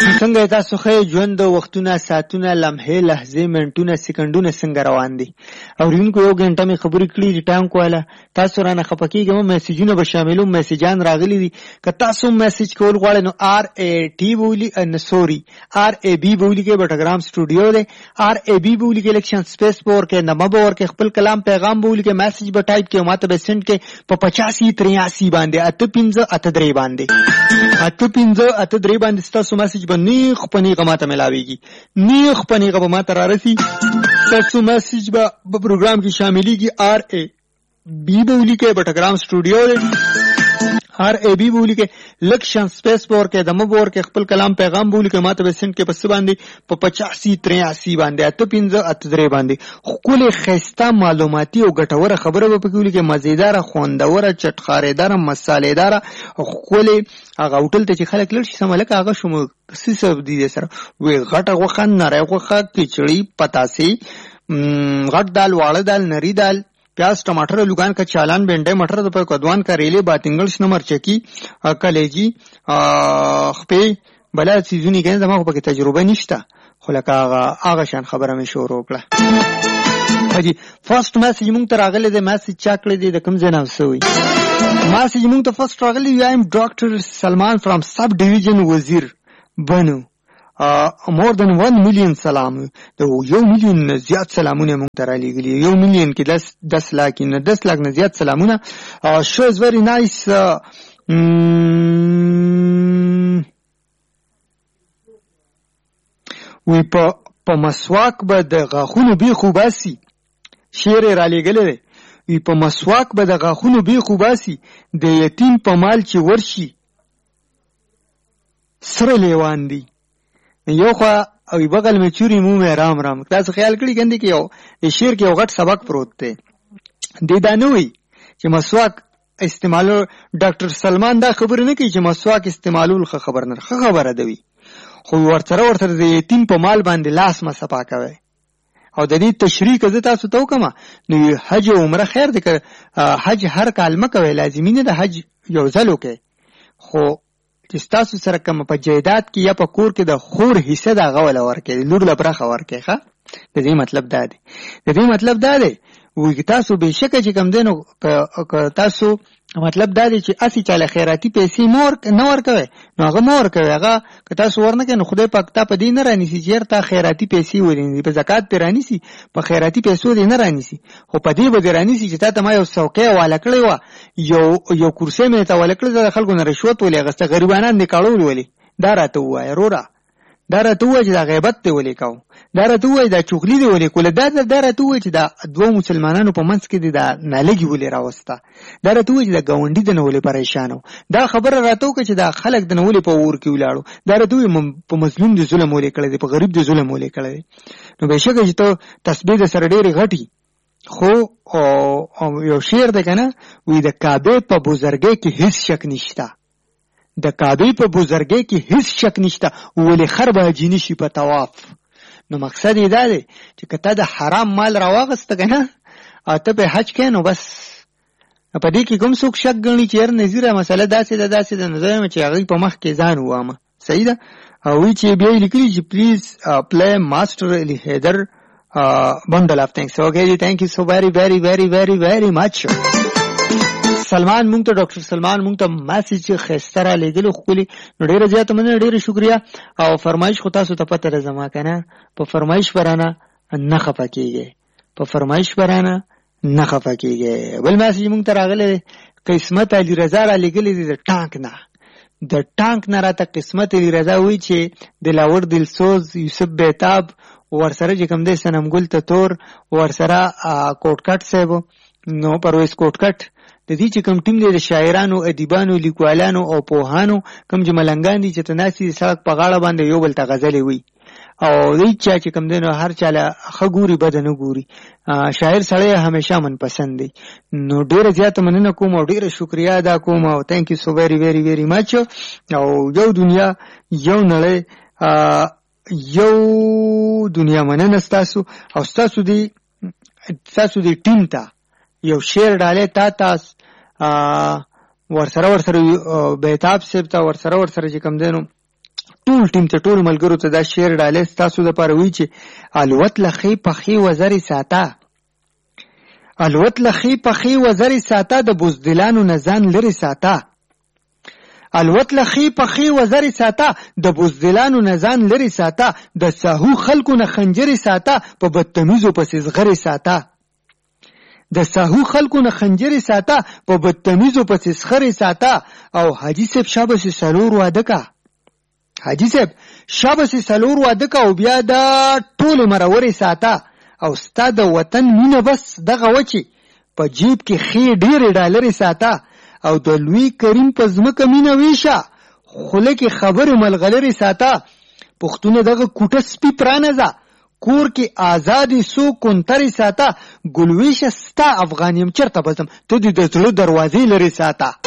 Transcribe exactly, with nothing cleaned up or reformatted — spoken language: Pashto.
څنګه تاسو خې ژوند وختونه ساعتونه لمحې لحظې منټونه سکندونه څنګه روان دي او رینکو یو غنټه می خبرې کړې دي ټانک والا تاسو رانه خپکیږم میسجونه به شاملو میسجان راغلي دي که تاسو میسج کول غواړئ نو آر ای ټي بولی ان سوري آر ای بي بولی کې بټګرام سټوډیو دی آر ای بي بولی کې الیکشن سپیس پور کې نمبر ور کې خپل کلام پیغام بولی کې میسج به ټایپ کې ماته به سند کې په پچاسی تریاسی باندې اته پنځه اته درې باندې اته پنځه اته درې باندې تاسو میسج نیخ پنیغه ماته ملاویږي نیخ پنیغه به ماته رارسي تاسو میسج به په پروګرام کې شاملېږي آر ای بي بولی کې بټګرام سټوډیو دی آر ای بي بولی کې لکشن سپیس پور کې دمو پور کې خپل کلام پیغام بولی کې ماته بسنت کې پس باندې په پچاسی تریاسی باندې اته پنځه اته درې باندې خپل خسته معلوماتي او ګټوره خبره به پکې کې مزیدار خوندوره چټخارېدار مصالحدار خپل هغه هوټل ته چې خلک لړ شي سملک هغه شوم سیسب دي سره وی غټه غوخه نری غوخه کچړی پتاسي غټ دال واړه دال نری دال प्याज टमाटर लुगान का चालान बेंडे मटर तो कदवान का रेले बातिंगल नंबर चकी कलेजी खपे बला चीजोनी के दमा को तजुर्बा निश्ता خلک هغه هغه شان خبره مې شروع کړه حاجی فرست میسج مونږ ته راغلی دی میسج چا کړی دی د کوم ځای نه وسوي میسج مونږ ته فرست راغلی دی ایم ډاکټر سلمان فرام سب ډیویژن وزیر بنو مور دن ون میلیون سلام د یو میلیون زیات سلامونه مونږ ته را لېږلي یو میلیون کې دس دس لاک نه دس لاک نه زیات سلامونه شو از ویری نایس وی په په مسواک به د غاخونو بی خوباسي شعر را لېږلی دی وی په مسواک به د غاخونو بی خوباسي د یتیم په مال چې ورشي سره لیوان دی یو خوا او بغل میں چوری منہ میں رام رام تاسو خیال کړی ګندې کې یو شعر کې یو غټ سبق پروت دی دی دا نه وي چې مسواک استعمالو ډاکټر سلمان دا خبر نه کوي چې مسواک استعمالول خه خبر نه خه خبره دی خو ورته ورته د یتیم په مال باندې لاس مصفا کوي او د دې تشریح کزه تاسو ته وکما نو حج او عمره خیر دی که حج هر کال مکوي لازمي نه د حج یو ځل وکي خو چې تاسو سره کوم په جیدات کې یا په کور کې د خور حصہ دا غول ورکې لور لپاره ورکې ښه د دې مطلب دا دی د دې مطلب دا دی وی تاسو به شکه چې کم دینو تاسو مطلب دا دی چې اسی چاله خیراتی پیسې مور نه ورکوي نو هغه مور کوي هغه که تاسو ورنکې نو خدای پاک ته په دې نه رانیسي چې تا خیراتی پیسې ولینې په زکات ته رانیسي په خیراتی پیسو دې نه رانیسي خو په دې به رانیسي چې تا ته ما یو سوقې والا کړی و یو یو کرسي مې ته والا کړی د خلکو نه رشوت ولې غسته غریبانان دې کاړول ولې دا راته وای رورا دا راته وای چې دا غیبت ته ولې کاو دا راته وای دا چغلی دی ولې کوله دا دا راته وای چې دا دوه مسلمانانو په منځ کې دا نالګي ولې راوسته دا راته وای چې دا گاونډي د نه ولې پریشانو دا خبره راته وکړه چې دا خلک د نه ولې په ور کې ولاړو دا راته وای په مظلوم دي ظلم ولې کړی دی په غریب دي ظلم ولې کړی دی نو بهشکه چې ته تسبیح د سره ډېری غټي خو او یو شعر ده کنه وی د کعبه په بزرګۍ کې هیڅ شک نشته د کعبه په بزرګۍ کې هیڅ شک نشته ولې خربه جنی شي په طواف نو مقصد یې دا دی چې کته د حرام مال راوغسته کنه اته په حج کې نو بس په دې کې کوم څوک شک غني چې هر نظیره مسله داسې ده داسې ده نو زه چې هغه په مخ کې ځان وامه صحیح ده او چې بیا لیکلي چې پلیز پلی ماستر الی هیدر bundle of things. Okay, thank you so very, very, very, very, very much. سلمان مونږ ته ډاکټر سلمان مونږ ته میسج خستره لګلو خولي نو ډیره زیاته مننه ډیره شکریا او فرمایش خو تاسو ته پته راځم کنه په فرمایش ورانه نه خپکیږي په فرمایش ورانه نه خپکیږي بل میسج مونږ ته راغله قسمت علي رضا را لګلې د ټانک نه د ټانک نه راته قسمت علي رضا وی چې دلاور دلسوز یوسف بیتاب ورسره چې کوم د سنم ګل ته تور ورسره کوټکټ صاحب نو پرویز کوټکټ د دې چې کوم ټیم دی د شاعرانو ادیبانو لیکوالانو او پوهانو کوم چې ملنګان دي چې تناسي سړک په غاړه باندې یو بل ته غزلې وي او دې چې کوم دینو هر چاله خګوري بدن ګوري شاعر سړی همیشه من پسند دی نو ډیره زیاته مننه کوم او ډیره شکریا ادا کوم او ثانک یو سو ویری ویری ویری ماچ او یو دنیا یو نړۍ یو دنیا مننه تاسو او تاسو دی تاسو دی ټیم ته یو شعر ډاله تا تاسو ورسره ورسره بیتاب سیب ته ورسره ورسره چې کوم دینو ټول ټیم ته ټول ملګرو ته دا شعر ډالۍ ستاسو دپاره وایي چې الوت له ښې پخې وزرې ساته، الوت له ښې پخې وزرې ساته، د بزدلانو نه ځان لرې ساته، الوت له ښې پخې وزرې ساته، د بزدلانو نه ځان لرې ساته، د ساهو خلکو نه خنجرې ساته، په بدتمیزو پسې زغرې ساته، د ساهو خلکو نه خنجرې ساته، په بدتمیزو پسې زغرې ساته. او حاجي صاحب شابسې څلور واده کا، حاجي صاحب شابسې څلور واده کا او بیا دا ټولې مرورې ساته. او ستا د وطن مینه بس دغه وچې په جیب کې ښې ډېرې ډالرې ساته، او د لوی کریم په ځمکه مینه ویشه خوله کې خبرې ملغلرې ساته. پښتونه دغه کوټه سپي پرانځه کور کې آزادې سو کونترې ساته، ګلویشه ستا افغان یم چرته بزم ته دې د زړه دروازې لرې ساته.